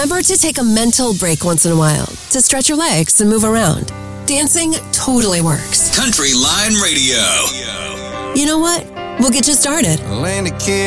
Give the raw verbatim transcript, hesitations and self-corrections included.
remember to take a mental break once in a while to stretch your legs and move around. Dancing totally works. Country Line Radio. You know what? We'll get you started. Land of Kid.